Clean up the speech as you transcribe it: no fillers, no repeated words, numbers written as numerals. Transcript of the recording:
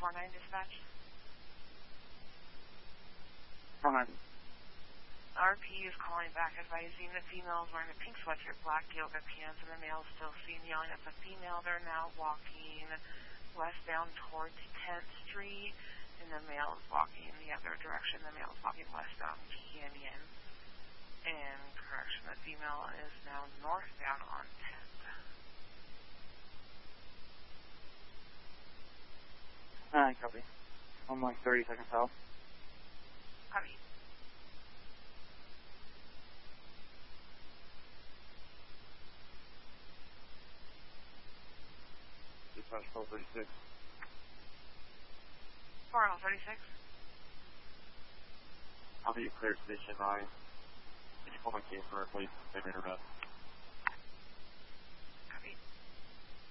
49 dispatch. 49. RP is calling back advising the female is wearing a pink sweatshirt, black yoga pants, and the male is still seen yelling at the female. They're now walking westbound towards 10th Street, and the male is walking the other direction. The male is walking westbound Canyon. And correction, the female is now northbound on 10th. Copy. I'm like 30 seconds out. Copy. Dispatch 1236. 4036. I'll be clear station 9. Can you pull my case for a please? Interrupt.